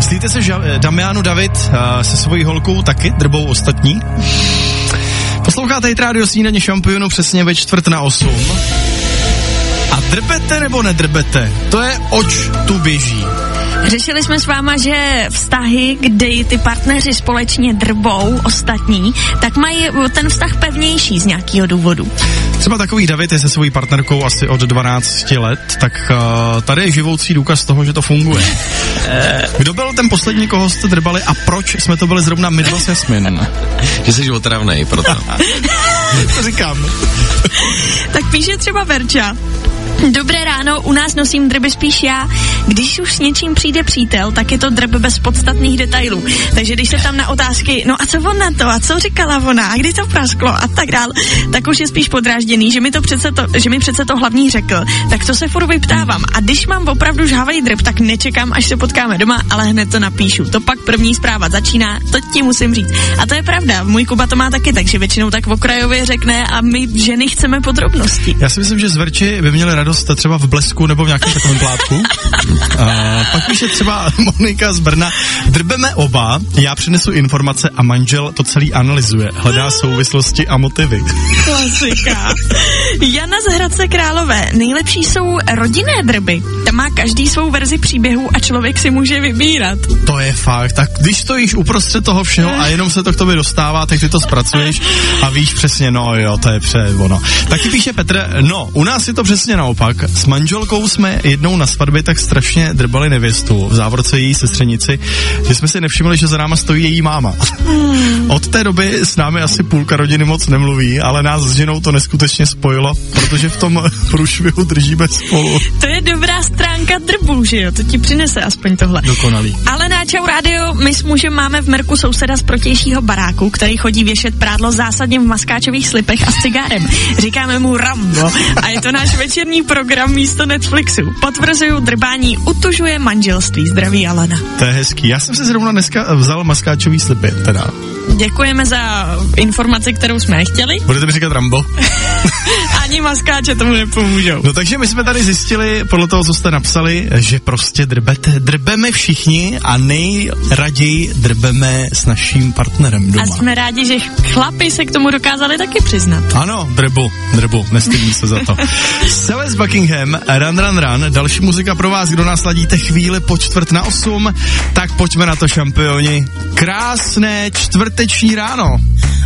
Myslíte se, že Damiano David se svojí holkou taky drbou ostatní? Posloucháte Hit Radio Snídaně šampionu přesně ve 7:45. A drbete nebo nedrbete? To je, oč tu běží. Řešili jsme s váma, že vztahy, kdy ty partneři společně drbou ostatní, tak mají ten vztah pevnější z nějakého důvodu. Třeba takový David je se svojí partnerkou asi od 12 let, tak tady je živoucí důkaz toho, že to funguje. Kdo byl ten poslední, koho jste drbali a proč jsme to byli zrovna my dva s Jasmin? Že jsi otravnej, proto. To říkám. Tak píše třeba Verča. Dobré ráno, u nás nosím drby spíš já. Když už s něčím přijde přítel, tak je to drb bez podstatných detailů. Takže když se tam na otázky, no a co on na to, a co říkala ona, a kdy to prasklo a tak dál, tak už je spíš podrážděný, že mi přece to hlavní řekl. Tak to se furt vyptávám. A když mám opravdu žhavej drb, tak nečekám, až se potkáme doma, ale hned to napíšu. To pak první zpráva začíná, to ti musím říct. A to je pravda, můj Kuba to má taky, takže většinou tak okrajově řekne a my ženy chceme podrobnosti. Já si myslím, že z Verči by měli radost třeba v Blesku nebo v nějakém takovém plátku. Pak píše třeba Monika z Brna. Drbeme oba, já přinesu informace a manžel to celý analyzuje. Hledá souvislosti a motivy. Klasika. Jana z Hradce Králové. Nejlepší jsou rodinné drby. Tam má každý svou verzi příběhu a člověk si může vybírat. To je fakt. Tak když stojíš uprostřed toho všeho a jenom se to k tobě dostává, tak ty to zpracuješ a víš přesně, no jo, to je ono. Taky píše Petr, no, u nás je to přesně naopak. S manželkou jsme jednou na svatbě tak strašně drbali nevěstu, v závorce její sestřenici, že jsme si nevšimli, že za náma stojí její máma. Od té doby s námi asi půlka rodiny moc nemluví, ale nás s ženou to neskutečně spojilo, protože v tom průšvihu držíme spolu. To je dobrá stránka drbů, že jo? To ti přinese aspoň tohle. Dokonalý. Ale na Čau rádio, my s mužem máme v Merku souseda z protějšího baráku, který chodí věšet prádlo zásadně v maskáčových slipech a s cigárem. Říkáme mu Rambo a je to náš večerní program místo Netflixu. Potvrzuju, drbání utužuje manželství. Zdraví Alena. To je hezký. Já jsem si zrovna dneska vzal maskáčový slipy, teda. Děkujeme za informaci, kterou jsme nechtěli. Budete mi říkat Rambo? Ani maskáče tomu nepomůžou. No takže my jsme tady zjistili, podle toho, co jste napsali, že prostě drbete. Drbeme všichni a nejraději drbeme s naším partnerem doma. A jsme rádi, že chlapi se k tomu dokázali taky přiznat. Ano, drbu, nestydím se za to. Celeste Buckingham, Run. Další muzika pro vás, kdo nás ladíte chvíli po 7:45, tak pojďme na to, šampioni. Krásné čtvrteční ráno.